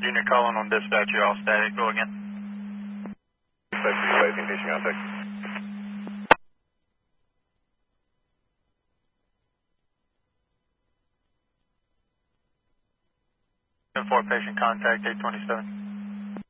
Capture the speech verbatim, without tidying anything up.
Unit calling on dispatch, you're all static. Go again. Dispatch, utilizing patient contact. ten four patient contact, eight twenty-seven.